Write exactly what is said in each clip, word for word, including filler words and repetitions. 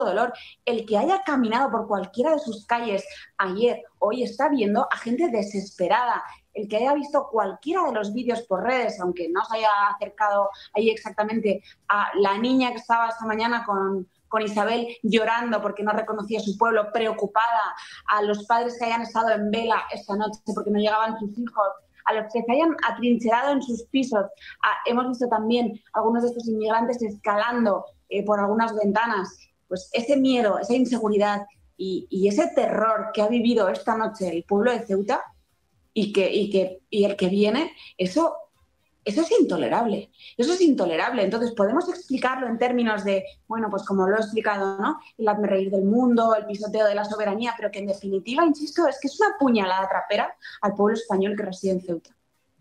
dolor. El que haya caminado por cualquiera de sus calles ayer, hoy está viendo a gente desesperada. El que haya visto cualquiera de los vídeos por redes, aunque no se haya acercado ahí exactamente a la niña que estaba esta mañana con, con Isabel llorando porque no reconocía su pueblo, preocupada, a los padres que hayan estado en vela esta noche porque no llegaban sus hijos, a los que se hayan atrincherado en sus pisos. A, hemos visto también algunos de estos inmigrantes escalando eh, por algunas ventanas. Pues ese miedo, esa inseguridad y, y ese terror que ha vivido esta noche el pueblo de Ceuta y, que, y, que, y el que viene, eso, eso es intolerable. Eso es intolerable. Entonces podemos explicarlo en términos de, bueno, pues como lo he explicado, ¿no? El hazmerreír del mundo, el pisoteo de la soberanía, pero que en definitiva, insisto, es que es una puñalada trapera al pueblo español que reside en Ceuta.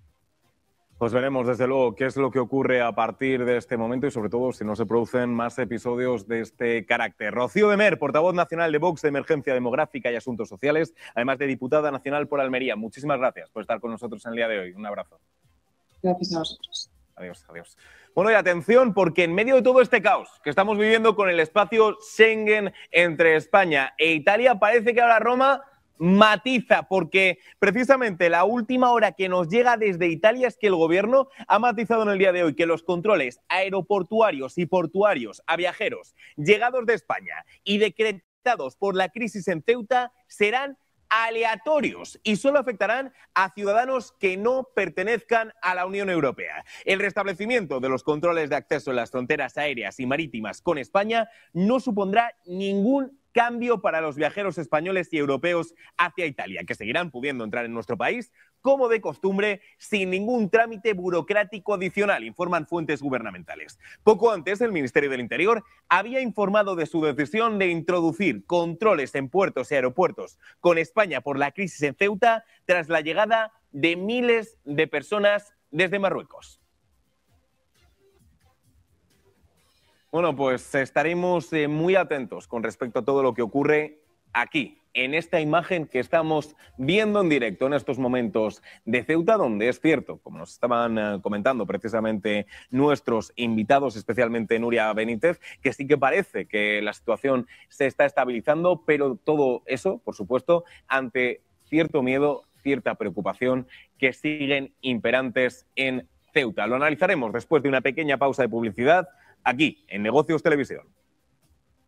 Pues veremos, desde luego, qué es lo que ocurre a partir de este momento y, sobre todo, si no se producen más episodios de este carácter. Rocío de Mer, portavoz nacional de Vox de Emergencia Demográfica y Asuntos Sociales, además de diputada nacional por Almería. Muchísimas gracias por estar con nosotros en el día de hoy. Un abrazo. Gracias a vosotros. Adiós, adiós. Bueno, y atención, porque en medio de todo este caos que estamos viviendo con el espacio Schengen entre España e Italia, parece que ahora Roma matiza, porque precisamente la última hora que nos llega desde Italia es que el gobierno ha matizado en el día de hoy que los controles aeroportuarios y portuarios a viajeros llegados de España y decretados por la crisis en Ceuta serán aleatorios y solo afectarán a ciudadanos que no pertenezcan a la Unión Europea. El restablecimiento de los controles de acceso en las fronteras aéreas y marítimas con España no supondrá ningún cambio para los viajeros españoles y europeos hacia Italia, que seguirán pudiendo entrar en nuestro país como de costumbre, sin ningún trámite burocrático adicional, informan fuentes gubernamentales. Poco antes, el Ministerio del Interior había informado de su decisión de introducir controles en puertos y aeropuertos con España por la crisis en Ceuta tras la llegada de miles de personas desde Marruecos. Bueno, pues estaremos eh, muy atentos con respecto a todo lo que ocurre aquí, en esta imagen que estamos viendo en directo en estos momentos de Ceuta, donde es cierto, como nos estaban eh, comentando precisamente nuestros invitados, especialmente Nuria Benítez, que sí que parece que la situación se está estabilizando, pero todo eso, por supuesto, ante cierto miedo, cierta preocupación que siguen imperantes en Ceuta. Lo analizaremos después de una pequeña pausa de publicidad aquí, en Negocios Televisión.